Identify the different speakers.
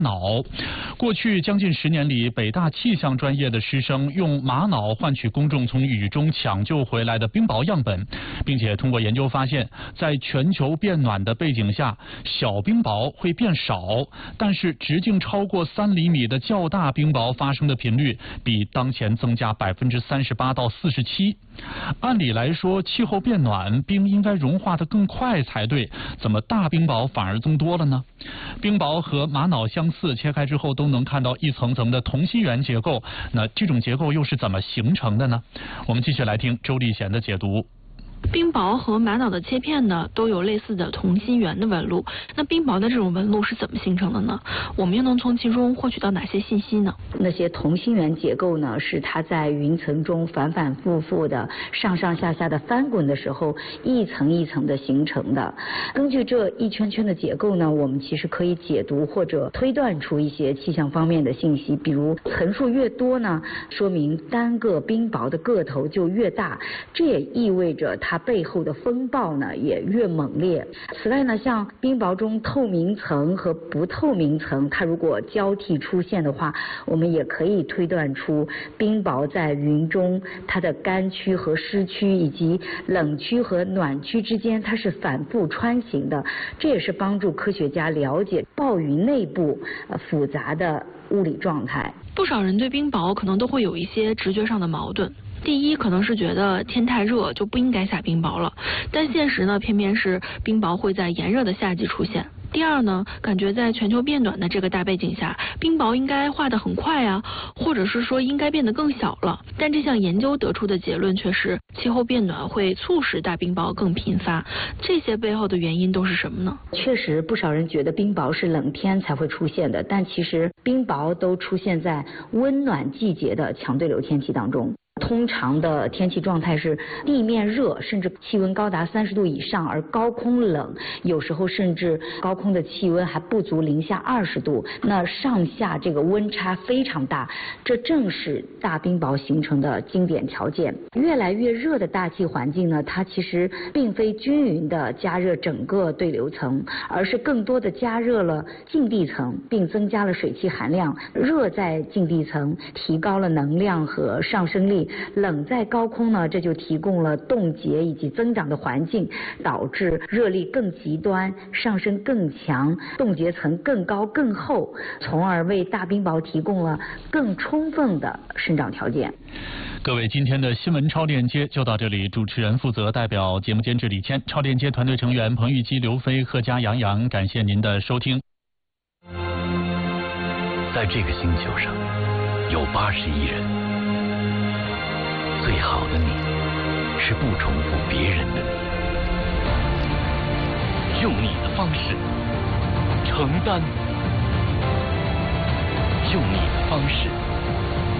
Speaker 1: 脑。过去将近10年里，北大气象专业的师生用玛瑙换取公众从雨中抢救回来的冰雹样本，并且通过研究发现，在全球变暖的背景下，小冰雹会变少，但是直径超过3厘米的较大冰雹发生的频率比当前增加38%到47%。按理来说，气候变暖，冰应该融化得更快才对，怎么大冰雹反而增多了呢？冰雹和玛瑙相似，切开之后都能看到一层层的同心圆结构，那这种结构又是怎么形成的呢？我们继续来听周立贤的解读。
Speaker 2: 冰雹和玛瑙的切片呢，都有类似的同心圆的纹路。那冰雹的这种纹路是怎么形成的呢？我们又能从其中获取到哪些信息呢？
Speaker 3: 那些同心圆结构呢，是它在云层中反反复复的上上下下的翻滚的时候，一层一层的形成的。根据这一圈圈的结构呢，我们其实可以解读或者推断出一些气象方面的信息，比如层数越多呢，说明单个冰雹的个头就越大，这也意味着它背后的风暴呢也越猛烈。此外呢，像冰雹中透明层和不透明层，它如果交替出现的话，我们也可以推断出冰雹在云中它的干区和湿区以及冷区和暖区之间它是反复穿行的，这也是帮助科学家了解暴云内部复杂的物理状态。
Speaker 2: 不少人对冰雹可能都会有一些直觉上的矛盾。第一，可能是觉得天太热就不应该下冰雹了，但现实呢，偏偏是冰雹会在炎热的夏季出现。第二呢，感觉在全球变暖的这个大背景下，冰雹应该化得很快啊，或者是说应该变得更小了。但这项研究得出的结论却是，气候变暖会促使大冰雹更频发。这些背后的原因都是什么呢？
Speaker 3: 确实，不少人觉得冰雹是冷天才会出现的，但其实冰雹都出现在温暖季节的强对流天气当中。通常的天气状态是地面热，甚至气温高达30度以上，而高空冷，有时候甚至高空的气温还不足-20度，那上下这个温差非常大，这正是大冰雹形成的经典条件。越来越热的大气环境呢，它其实并非均匀的加热整个对流层，而是更多的加热了近地层，并增加了水汽含量。热在近地层提高了能量和上升力，冷在高空呢，这就提供了冻结以及增长的环境，导致热力更极端，上升更强，冻结层更高更厚，从而为大冰雹提供了更充分的生长条件。
Speaker 1: 各位，今天的新闻超链接就到这里，主持人负责，代表节目监制李谦，超链接团队成员彭玉基、刘飞、贺佳、杨洋，感谢您的收听。
Speaker 4: 在这个星球上有80亿人，最好的你是不重复别人的你，用你的方式承担，用你的方式